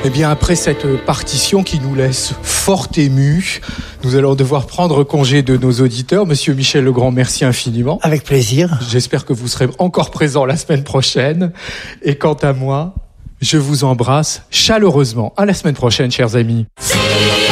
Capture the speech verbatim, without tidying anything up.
Eh bien, après cette partition qui nous laisse fort émus, nous allons devoir prendre congé de nos auditeurs. Monsieur Michel Legrand, merci infiniment. Avec plaisir. J'espère que vous serez encore présent la semaine prochaine. Et quant à moi, je vous embrasse chaleureusement. À la semaine prochaine, chers amis.